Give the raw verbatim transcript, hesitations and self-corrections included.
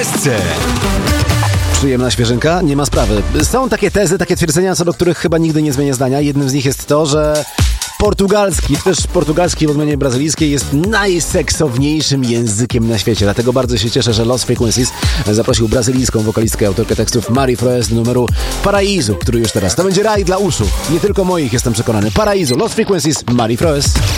Esce. Przyjemna świeżynka? Nie ma sprawy. Są takie tezy, takie twierdzenia, co do których chyba nigdy nie zmienię zdania. Jednym z nich jest to, że portugalski, też portugalski w odmianie brazylijskiej jest najseksowniejszym językiem na świecie. Dlatego bardzo się cieszę, że Lost Frequencies zaprosił brazylijską wokalistkę, autorkę tekstów Mari Froes do numeru Paraíso, który już teraz. To będzie raj dla uszu. Nie tylko moich, jestem przekonany. Paraíso, Lost Frequencies, Mari Froes.